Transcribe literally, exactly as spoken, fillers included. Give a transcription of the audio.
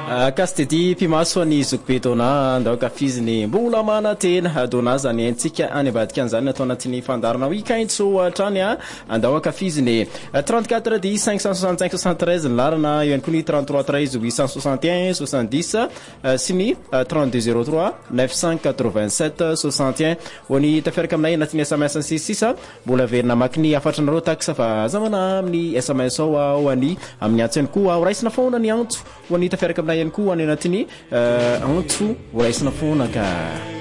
Kastedi pimasoany zokbetona ndao kafiziny mbola mana tena dona zany antsika any ambadika an'izany natao anatin'ny fandarana wikaintso atrany a andao kafiziny trente-quatre dix cinq cent soixante-cinq soixante-treize ny larana eo ihany koa ny trente-trois treize huit cent soixante et un soixante-dix sy ny trente-deux zéro trois neuf cent quatre-vingt-sept soixante et un ho ny tafiaraka aminay anatin'ny S M S sisa mbola verina maki ny afatranareo taxa fa zamana amin'ny S M S ao ho any amin'ny antso ihany koa ho raisina foana ny antso ho any tafiaraka aminay ihany koa any anatin'ny antso ho raisina foana ka